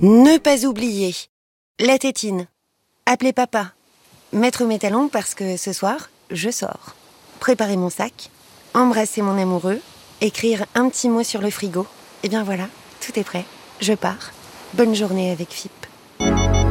Ne pas oublier. La tétine. Appeler papa. Mettre mes talons parce que ce soir, je sors. Préparer mon sac. Embrasser mon amoureux. Écrire un petit mot sur le frigo. Et bien voilà, tout est prêt. Je pars. Bonne journée avec FIP.